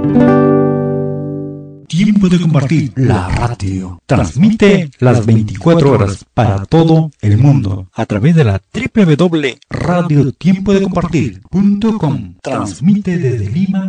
Tiempo de compartir, la radio. Transmite las 24 horas para todo el mundo a través de la www.radiotiempodecompartir.com. Transmite desde Lima,